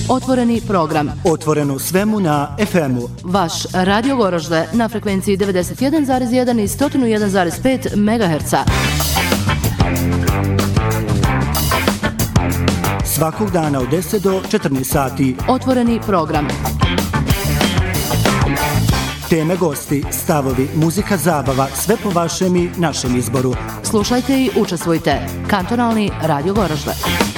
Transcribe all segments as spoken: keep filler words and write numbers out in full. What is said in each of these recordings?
Otvoreni program. Otvoreno svemu na ef emu. Vaš Radio Goražde na frekvenciji devedeset jedan zarez jedan i sto jedan zarez pet megaherca. Svakog dana od deset do četrnaest sati. Otvoreni program. Teme, gosti, stavovi, muzika, zabava, sve po vašem i našem izboru. Slušajte i učestvujte. Kantonalni Radio Goražde.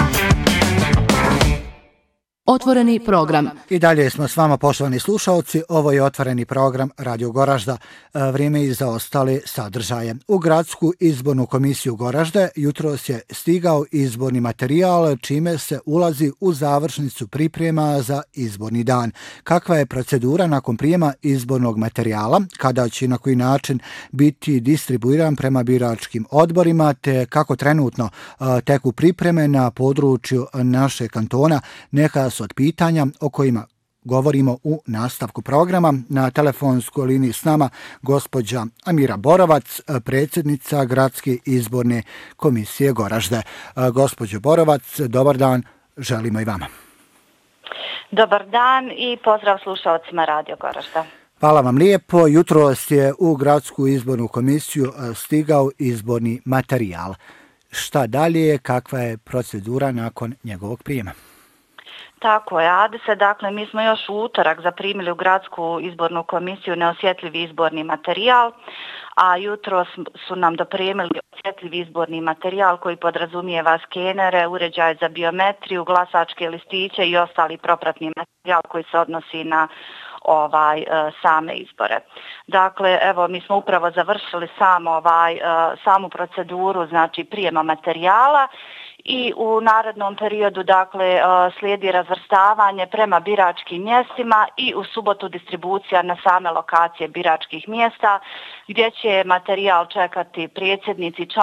Otvoreni program. I dalje smo s vama, poštovani slušalci. Ovo je otvoreni program Radio Goražda. Vrijeme i za ostale sadržaje. U gradsku izbornu komisiju Goražde jutros je stigao izborni materijal, čime se ulazi u završnicu priprema za izborni dan. Kakva je procedura nakon prijema izbornog materijala, kada će na koji način biti distribuiran prema biračkim odborima, te kako trenutno teku pripreme na području naše kantona, neka su od pitanja o kojima govorimo u nastavku programa. Na telefonskoj liniji s nama gospođa Amira Borovac, predsjednica Gradske izborne komisije Goražde. Gospođo Borovac, dobar dan, želimo i vama. Dobar dan i pozdrav slušalcima Radio Goražda. Hvala vam lijepo. Jutros je u Gradsku izbornu komisiju stigao izborni materijal. Šta dalje, kakva je procedura nakon njegovog prijema? Tako je, Adise, dakle mi smo još u utorak zaprimili u Gradsku izbornu komisiju neosjetljivi izborni materijal, a jutro su nam dopremili osjetljivi izborni materijal koji podrazumijeva skenere, uređaje za biometriju, glasačke listiće i ostali propratni materijal koji se odnosi na ovaj same izbore. Dakle, evo mi smo upravo završili sam ovaj samu proceduru, znači prijema materijala. I u narednom periodu dakle slijedi razvrstavanje prema biračkim mjestima i u subotu distribucija na same lokacije biračkih mjesta gdje će materijal čekati predsjednici,